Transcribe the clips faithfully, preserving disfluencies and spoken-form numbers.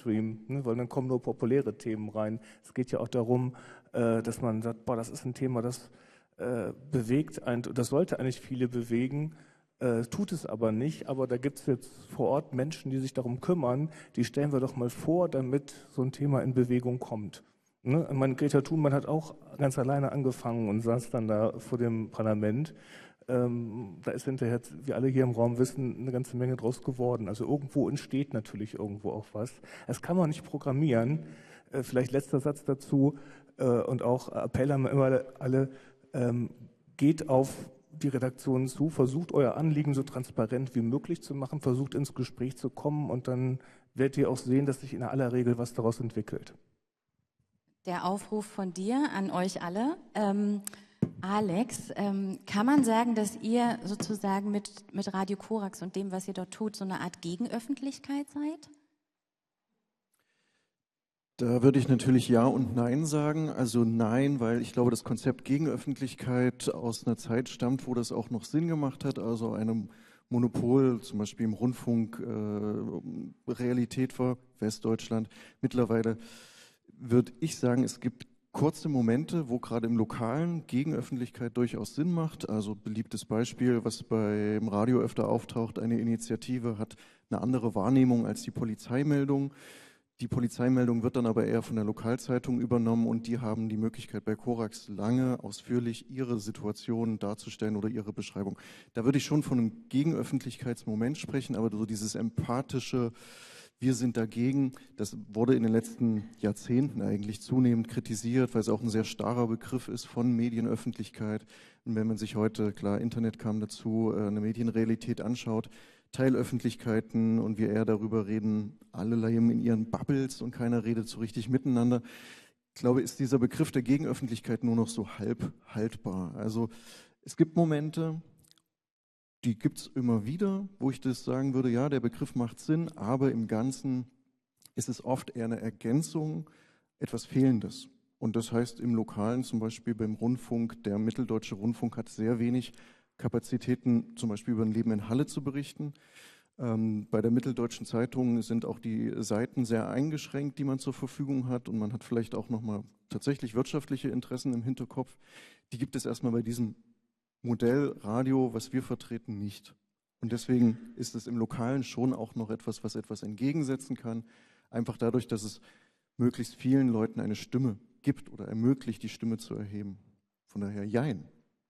Mainstream, ne? Weil dann kommen nur populäre Themen rein. Es geht ja auch darum, äh, dass man sagt, boah, das ist ein Thema, das äh, bewegt einen, das sollte eigentlich viele bewegen, äh, tut es aber nicht. Aber da gibt es jetzt vor Ort Menschen, die sich darum kümmern, die stellen wir doch mal vor, damit so ein Thema in Bewegung kommt. Ne? Ich meine, Greta Thunberg hat auch ganz alleine angefangen und saß dann da vor dem Parlament. Ähm, da ist hinterher, wie alle hier im Raum wissen, eine ganze Menge draus geworden. Also irgendwo entsteht natürlich irgendwo auch was. Das kann man nicht programmieren. Äh, vielleicht letzter Satz dazu äh, und auch Appell an immer alle, ähm, geht auf die Redaktion zu, versucht euer Anliegen so transparent wie möglich zu machen, versucht ins Gespräch zu kommen und dann werdet ihr auch sehen, dass sich in aller Regel was daraus entwickelt. Der Aufruf von dir an euch alle. Ähm, Alex, ähm, kann man sagen, dass ihr sozusagen mit, mit Radio Korax und dem, was ihr dort tut, so eine Art Gegenöffentlichkeit seid? Da würde ich natürlich Ja und Nein sagen. Also nein, weil ich glaube, das Konzept Gegenöffentlichkeit aus einer Zeit stammt, wo das auch noch Sinn gemacht hat, also einem Monopol, zum Beispiel im Rundfunk, äh, Realität war, Westdeutschland. Mittlerweile würde ich sagen, es gibt kurze Momente, wo gerade im Lokalen Gegenöffentlichkeit durchaus Sinn macht. Also beliebtes Beispiel, was beim Radio öfter auftaucht, eine Initiative hat eine andere Wahrnehmung als die Polizeimeldung. Die Polizeimeldung wird dann aber eher von der Lokalzeitung übernommen und die haben die Möglichkeit bei Korax lange ausführlich ihre Situation darzustellen oder ihre Beschreibung. Da würde ich schon von einem Gegenöffentlichkeitsmoment sprechen, aber so dieses empathische, wir sind dagegen, das wurde in den letzten Jahrzehnten eigentlich zunehmend kritisiert, weil es auch ein sehr starrer Begriff ist von Medienöffentlichkeit. Und wenn man sich heute, klar, Internet kam dazu, eine Medienrealität anschaut, Teilöffentlichkeiten und wir eher darüber reden, alle leben in ihren Bubbles und keiner redet so richtig miteinander. Ich glaube, ist dieser Begriff der Gegenöffentlichkeit nur noch so halb haltbar. Also es gibt Momente, die gibt es immer wieder, wo ich das sagen würde, ja, der Begriff macht Sinn, aber im Ganzen ist es oft eher eine Ergänzung, etwas Fehlendes. Und das heißt im Lokalen, zum Beispiel beim Rundfunk, der Mitteldeutsche Rundfunk hat sehr wenig Kapazitäten, zum Beispiel über ein Leben in Halle zu berichten. Ähm, bei der Mitteldeutschen Zeitung sind auch die Seiten sehr eingeschränkt, die man zur Verfügung hat und man hat vielleicht auch nochmal tatsächlich wirtschaftliche Interessen im Hinterkopf. Die gibt es erstmal bei diesem Modell Radio, was wir vertreten, nicht. Und deswegen ist es im Lokalen schon auch noch etwas, was etwas entgegensetzen kann, einfach dadurch, dass es möglichst vielen Leuten eine Stimme gibt oder ermöglicht, die Stimme zu erheben. Von daher jein.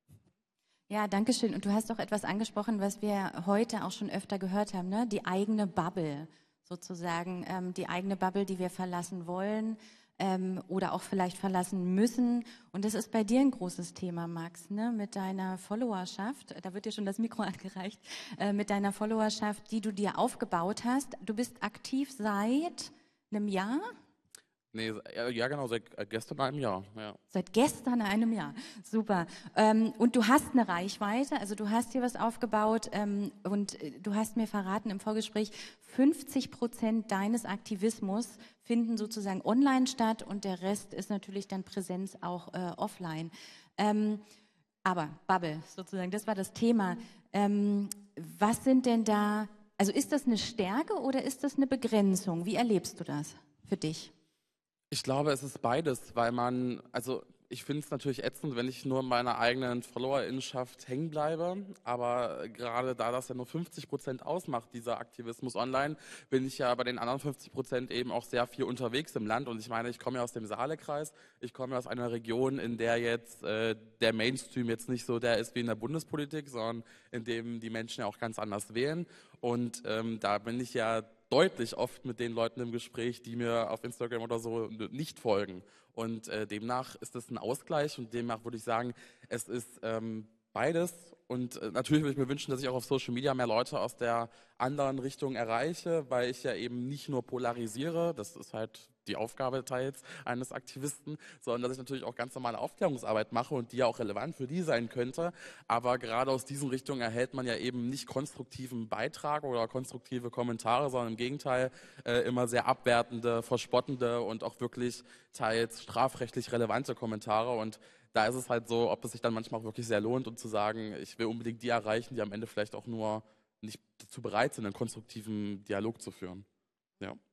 Ja, danke schön. Und du hast auch etwas angesprochen, was wir heute auch schon öfter gehört haben, ne? Die eigene Bubble sozusagen, ähm, die eigene Bubble, die wir verlassen wollen ähm, oder auch vielleicht verlassen müssen. Und das ist bei dir ein großes Thema, Max, ne? Mit deiner Followerschaft, da wird dir schon das Mikro angereicht, äh, mit deiner Followerschaft, die du dir aufgebaut hast. Du bist aktiv seit einem Jahr? Nee, ja genau, seit gestern einem Jahr. Ja. Seit gestern einem Jahr, super. Ähm, und du hast eine Reichweite, also du hast hier was aufgebaut ähm, und du hast mir verraten im Vorgespräch, fünfzig Prozent deines Aktivismus finden sozusagen online statt und der Rest ist natürlich dann Präsenz auch äh, offline. Ähm, aber Bubble sozusagen, das war das Thema. Ähm, was sind denn da, also ist das eine Stärke oder ist das eine Begrenzung? Wie erlebst du das für dich? Ich glaube, es ist beides, weil man, also ich finde es natürlich ätzend, wenn ich nur in meiner eigenen Followerinnenschaft hängen bleibe, aber gerade da das ja nur fünfzig Prozent ausmacht, dieser Aktivismus online, bin ich ja bei den anderen fünfzig Prozent eben auch sehr viel unterwegs im Land und ich meine, ich komme ja aus dem Saalekreis, ich komme ja aus einer Region, in der jetzt äh, der Mainstream jetzt nicht so der ist wie in der Bundespolitik, sondern in dem die Menschen ja auch ganz anders wählen und ähm, da bin ich ja deutlich oft mit den Leuten im Gespräch, die mir auf Instagram oder so nicht folgen. Und äh, demnach ist das ein Ausgleich und demnach würde ich sagen, es ist ähm, beides. Und äh, natürlich würde ich mir wünschen, dass ich auch auf Social Media mehr Leute aus der anderen Richtung erreiche, weil ich ja eben nicht nur polarisiere, das ist halt die Aufgabe teils eines Aktivisten, sondern dass ich natürlich auch ganz normale Aufklärungsarbeit mache und die ja auch relevant für die sein könnte. Aber gerade aus diesen Richtungen erhält man ja eben nicht konstruktiven Beitrag oder konstruktive Kommentare, sondern im Gegenteil äh, immer sehr abwertende, verspottende und auch wirklich teils strafrechtlich relevante Kommentare. Und da ist es halt so, ob es sich dann manchmal auch wirklich sehr lohnt, um zu sagen, ich will unbedingt die erreichen, die am Ende vielleicht auch nur nicht dazu bereit sind, einen konstruktiven Dialog zu führen. Ja.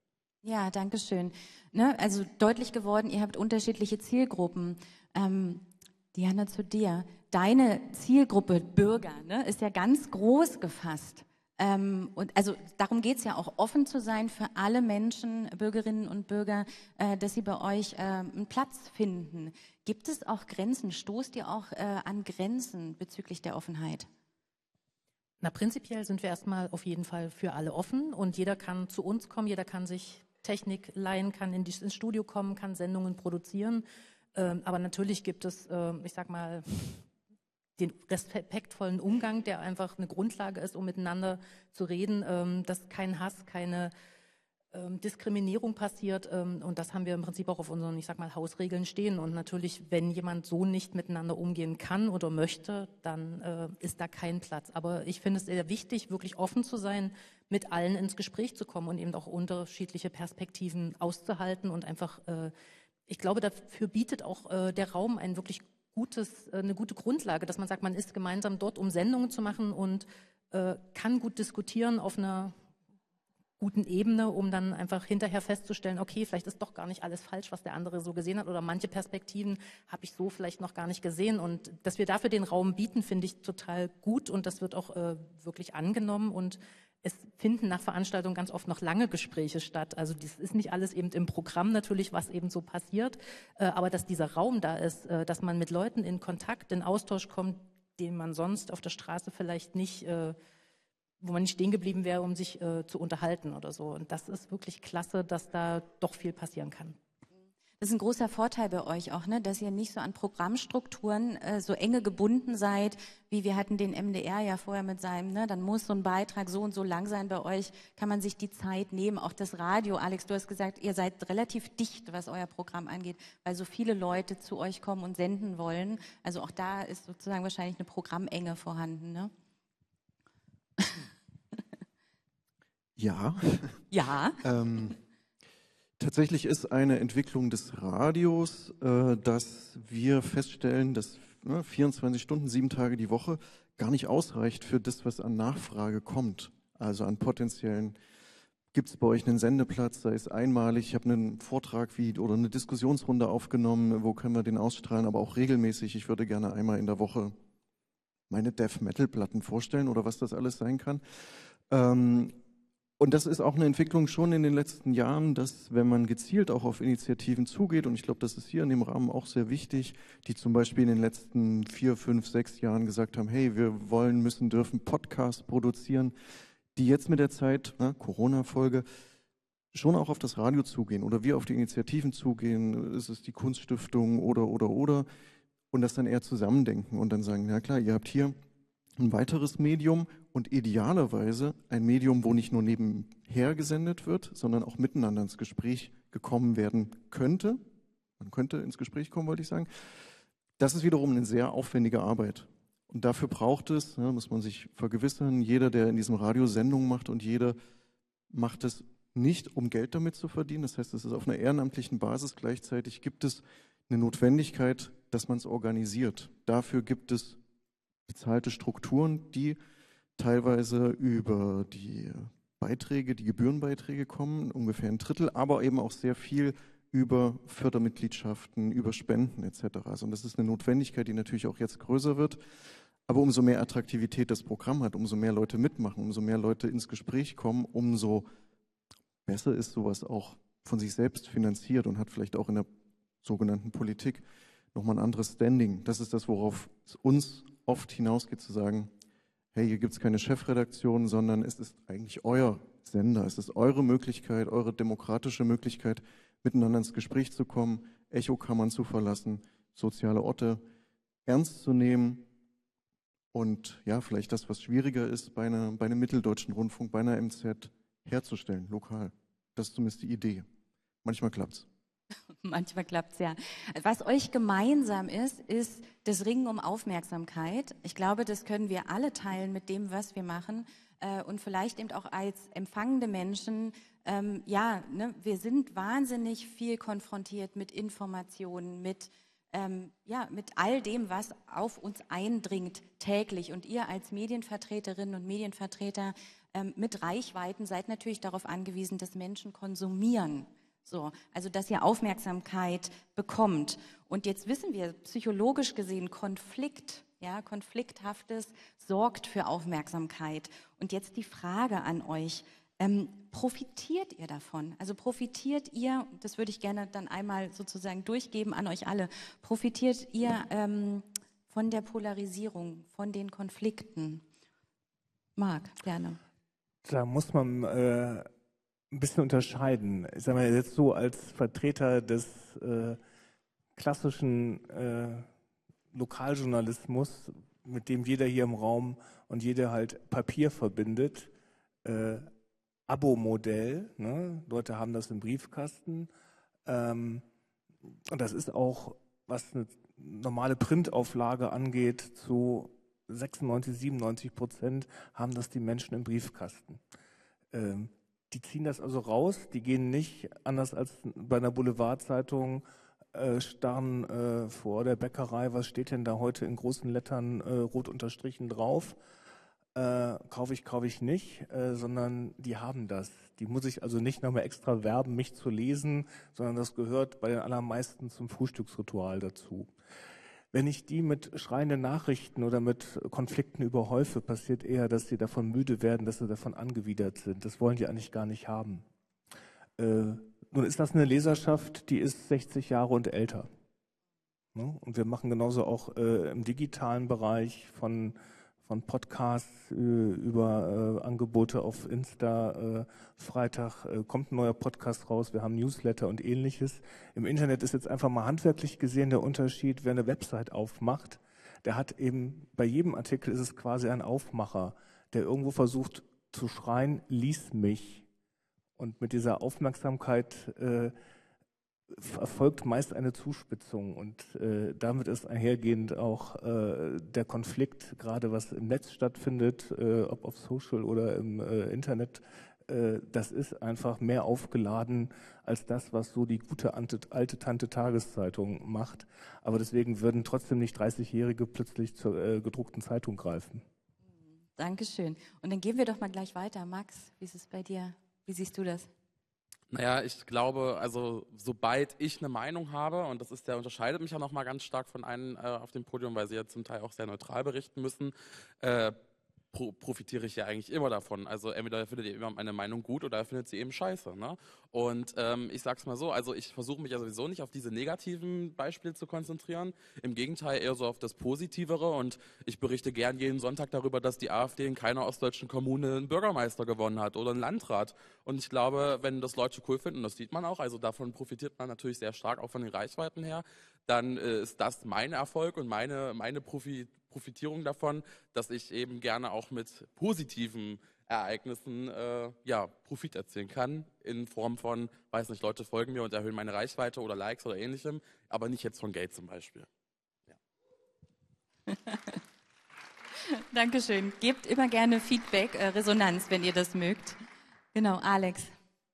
Ja, danke schön. Ne, also deutlich geworden, ihr habt unterschiedliche Zielgruppen. Ähm, Diana, zu dir. Deine Zielgruppe Bürger, ne, ist ja ganz groß gefasst. Ähm, und also darum geht es ja auch, offen zu sein für alle Menschen, Bürgerinnen und Bürger, äh, dass sie bei euch äh, einen Platz finden. Gibt es auch Grenzen? Stoßt ihr auch äh, an Grenzen bezüglich der Offenheit? Na, prinzipiell sind wir erstmal auf jeden Fall für alle offen und jeder kann zu uns kommen, jeder kann sich Technik leihen, kann in die, ins Studio kommen, kann Sendungen produzieren. Ähm, aber natürlich gibt es, äh, ich sag mal, den respektvollen Umgang, der einfach eine Grundlage ist, um miteinander zu reden, ähm, dass kein Hass, keine ähm, Diskriminierung passiert. Ähm, und das haben wir im Prinzip auch auf unseren, ich sag mal, Hausregeln stehen. Und natürlich, wenn jemand so nicht miteinander umgehen kann oder möchte, dann äh, ist da kein Platz. Aber ich finde es sehr wichtig, wirklich offen zu sein, mit allen ins Gespräch zu kommen und eben auch unterschiedliche Perspektiven auszuhalten und einfach, äh, ich glaube, dafür bietet auch äh, der Raum ein wirklich gutes, äh, eine gute Grundlage, dass man sagt, man ist gemeinsam dort, um Sendungen zu machen und äh, kann gut diskutieren auf einer guten Ebene, um dann einfach hinterher festzustellen, okay, vielleicht ist doch gar nicht alles falsch, was der andere so gesehen hat oder manche Perspektiven habe ich so vielleicht noch gar nicht gesehen und dass wir dafür den Raum bieten, finde ich total gut und das wird auch äh, wirklich angenommen und es finden nach Veranstaltungen ganz oft noch lange Gespräche statt. Also das ist nicht alles eben im Programm natürlich, was eben so passiert, äh, aber dass dieser Raum da ist, äh, dass man mit Leuten in Kontakt, in Austausch kommt, den man sonst auf der Straße vielleicht nicht äh, wo man nicht stehen geblieben wäre, um sich äh, zu unterhalten oder so. Und das ist wirklich klasse, dass da doch viel passieren kann. Das ist ein großer Vorteil bei euch auch, ne? Dass ihr nicht so an Programmstrukturen äh, so enge gebunden seid, wie wir hatten den M D R ja vorher mit seinem, ne? Dann muss so ein Beitrag so und so lang sein. Bei euch kann man sich die Zeit nehmen. Auch das Radio, Alex, du hast gesagt, ihr seid relativ dicht, was euer Programm angeht, weil so viele Leute zu euch kommen und senden wollen. Also auch da ist sozusagen wahrscheinlich eine Programmenge vorhanden, ne? Ja. Ja. ähm, tatsächlich ist eine Entwicklung des Radios, äh, dass wir feststellen, dass ne, vierundzwanzig Stunden, sieben Tage die Woche gar nicht ausreicht für das, was an Nachfrage kommt. Also an potenziellen, gibt es bei euch einen Sendeplatz, sei es einmalig, ich habe einen Vortrag wie oder eine Diskussionsrunde aufgenommen, wo können wir den ausstrahlen, aber auch regelmäßig. Ich würde gerne einmal in der Woche meine Death-Metal-Platten vorstellen oder was das alles sein kann. Ähm, Und das ist auch eine Entwicklung schon in den letzten Jahren, dass wenn man gezielt auch auf Initiativen zugeht, und ich glaube, das ist hier in dem Rahmen auch sehr wichtig, die zum Beispiel in den letzten vier, fünf, sechs Jahren gesagt haben, hey, wir wollen, müssen, dürfen Podcasts produzieren, die jetzt mit der Zeit, ne, Corona-Folge, schon auch auf das Radio zugehen oder wir auf die Initiativen zugehen, ist es die Kunststiftung oder, oder, oder, und das dann eher zusammendenken und dann sagen, na klar, ihr habt hier ein weiteres Medium und idealerweise ein Medium, wo nicht nur nebenher gesendet wird, sondern auch miteinander ins Gespräch gekommen werden könnte. Man könnte ins Gespräch kommen, wollte ich sagen. Das ist wiederum eine sehr aufwendige Arbeit. Und dafür braucht es, ja, muss man sich vergewissern, jeder, der in diesem Radio Sendungen macht und jeder macht es nicht, um Geld damit zu verdienen. Das heißt, es ist auf einer ehrenamtlichen Basis. Gleichzeitig gibt es eine Notwendigkeit, dass man es organisiert. Dafür gibt es bezahlte Strukturen, die teilweise über die Beiträge, die Gebührenbeiträge kommen, ungefähr ein Drittel, aber eben auch sehr viel über Fördermitgliedschaften, über Spenden et cetera. Also, und das ist eine Notwendigkeit, die natürlich auch jetzt größer wird. Aber umso mehr Attraktivität das Programm hat, umso mehr Leute mitmachen, umso mehr Leute ins Gespräch kommen, umso besser ist sowas auch von sich selbst finanziert und hat vielleicht auch in der sogenannten Politik nochmal ein anderes Standing. Das ist das, worauf es uns oft hinausgeht, zu sagen, hey, hier gibt es keine Chefredaktion, sondern es ist eigentlich euer Sender. Es ist eure Möglichkeit, eure demokratische Möglichkeit, miteinander ins Gespräch zu kommen, Echokammern zu verlassen, soziale Orte ernst zu nehmen und ja, vielleicht das, was schwieriger ist, bei, einer, bei einem mitteldeutschen Rundfunk, bei einer M Z herzustellen, lokal. Das ist zumindest die Idee. Manchmal klappt's. Manchmal klappt's ja. Was euch gemeinsam ist, ist das Ringen um Aufmerksamkeit. Ich glaube, das können wir alle teilen mit dem, was wir machen. Und vielleicht eben auch als empfangende Menschen, ähm, ja, ne, wir sind wahnsinnig viel konfrontiert mit Informationen, mit, ähm, ja, mit all dem, was auf uns eindringt täglich. Und ihr als Medienvertreterinnen und Medienvertreter ähm, mit Reichweiten seid natürlich darauf angewiesen, dass Menschen konsumieren. So, also dass ihr Aufmerksamkeit bekommt. Und jetzt wissen wir, psychologisch gesehen, Konflikt, ja, Konflikthaftes sorgt für Aufmerksamkeit. Und jetzt die Frage an euch, ähm, profitiert ihr davon? Also profitiert ihr, das würde ich gerne dann einmal sozusagen durchgeben an euch alle, profitiert ihr ähm, von der Polarisierung, von den Konflikten? Marc, gerne. Da muss man äh, ein bisschen unterscheiden. Ich sage mal jetzt so als Vertreter des äh, klassischen äh, Lokaljournalismus, mit dem jeder hier im Raum und jeder halt Papier verbindet, äh, Abo-Modell, ne? Leute haben das im Briefkasten, ähm, und das ist auch, was eine normale Printauflage angeht, zu sechsundneunzig, siebenundneunzig Prozent haben das die Menschen im Briefkasten. Ähm, die ziehen das also raus, die gehen nicht, anders als bei einer Boulevardzeitung, äh, starren äh, vor der Bäckerei, was steht denn da heute in großen Lettern äh, rot unterstrichen drauf, äh, kaufe ich, kaufe ich nicht, äh, sondern die haben das. Die muss ich also nicht nochmal extra werben, mich zu lesen, sondern das gehört bei den allermeisten zum Frühstücksritual dazu. Wenn ich die mit schreienden Nachrichten oder mit Konflikten überhäufe, passiert eher, dass sie davon müde werden, dass sie davon angewidert sind. Das wollen die eigentlich gar nicht haben. Äh, nun ist das eine Leserschaft, die ist sechzig Jahre und älter. Ne? Und wir machen genauso auch äh, im digitalen Bereich von von Podcasts äh, über äh, Angebote auf Insta. Äh, Freitag äh, kommt ein neuer Podcast raus, wir haben Newsletter und ähnliches. Im Internet ist jetzt einfach mal handwerklich gesehen der Unterschied, wer eine Website aufmacht, der hat eben, bei jedem Artikel ist es quasi ein Aufmacher, der irgendwo versucht zu schreien, lies mich. Und mit dieser Aufmerksamkeit äh, erfolgt meist eine Zuspitzung und äh, damit ist einhergehend auch äh, der Konflikt, gerade was im Netz stattfindet, äh, ob auf Social oder im äh, Internet, äh, das ist einfach mehr aufgeladen als das, was so die gute alte, alte Tante Tageszeitung macht. Aber deswegen würden trotzdem nicht dreißigjährige plötzlich zur äh, gedruckten Zeitung greifen. Dankeschön. Und dann gehen wir doch mal gleich weiter. Max, wie ist es bei dir? Wie siehst du das? Naja, ich glaube, also sobald ich eine Meinung habe, und das ist, der unterscheidet mich ja nochmal ganz stark von einem äh, auf dem Podium, weil sie ja zum Teil auch sehr neutral berichten müssen, äh, pro, profitiere ich ja eigentlich immer davon. Also entweder findet ihr immer meine Meinung gut oder findet sie eben scheiße. Ne? Und ähm, ich sag's mal so, also ich versuche mich ja sowieso nicht auf diese negativen Beispiele zu konzentrieren, im Gegenteil eher so auf das Positivere, und ich berichte gern jeden Sonntag darüber, dass die AfD in keiner ostdeutschen Kommune einen Bürgermeister gewonnen hat oder einen Landrat. Und ich glaube, wenn das Leute cool finden, das sieht man auch, also davon profitiert man natürlich sehr stark, auch von den Reichweiten her, dann äh, ist das mein Erfolg und meine, meine Profi Profitierung davon, dass ich eben gerne auch mit positiven Ereignissen äh, ja, Profit erzielen kann, in Form von, weiß nicht, Leute folgen mir und erhöhen meine Reichweite oder Likes oder ähnlichem, aber nicht jetzt von Geld zum Beispiel. Ja. Dankeschön. Gebt immer gerne Feedback, äh, Resonanz, wenn ihr das mögt. Genau, Alex.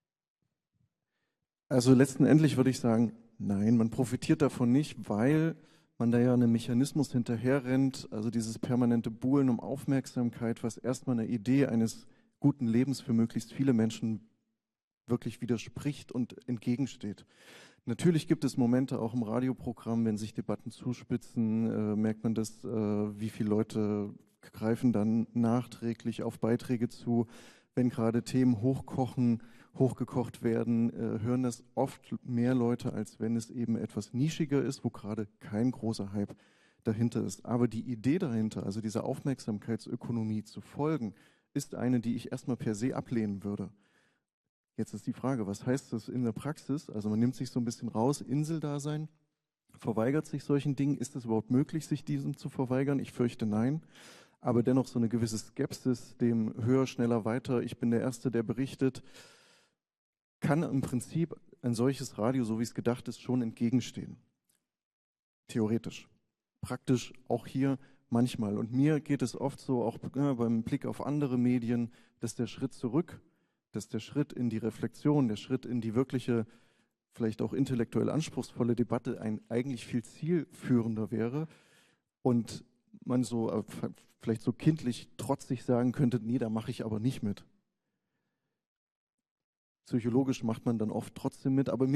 Also letztendlich würde ich sagen, nein, man profitiert davon nicht, weil man da ja einem Mechanismus hinterherrennt, also dieses permanente Buhlen um Aufmerksamkeit, was erstmal einer Idee eines guten Lebens für möglichst viele Menschen wirklich widerspricht und entgegensteht. Natürlich gibt es Momente auch im Radioprogramm, wenn sich Debatten zuspitzen, äh, merkt man das, äh, wie viele Leute greifen dann nachträglich auf Beiträge zu. Wenn gerade Themen hochkochen, hochgekocht werden, äh, hören das oft mehr Leute, als wenn es eben etwas nischiger ist, wo gerade kein großer Hype dahinter ist. Aber die Idee dahinter, also dieser Aufmerksamkeitsökonomie zu folgen, ist eine, die ich erstmal per se ablehnen würde. Jetzt ist die Frage, was heißt das in der Praxis? Also man nimmt sich so ein bisschen raus, Inseldasein, verweigert sich solchen Dingen. Ist es überhaupt möglich, sich diesem zu verweigern? Ich fürchte nein. Aber dennoch so eine gewisse Skepsis, dem höher, schneller, weiter, ich bin der Erste, der berichtet, kann im Prinzip ein solches Radio, so wie es gedacht ist, schon entgegenstehen. Theoretisch. Praktisch auch hier manchmal. Und mir geht es oft so, auch ja, beim Blick auf andere Medien, dass der Schritt zurück, dass der Schritt in die Reflexion, der Schritt in die wirkliche, vielleicht auch intellektuell anspruchsvolle Debatte ein eigentlich viel zielführender wäre und man so äh, vielleicht so kindlich trotzig sagen könnte, nee, da mache ich aber nicht mit. psychologisch macht man dann oft trotzdem mit, aber mir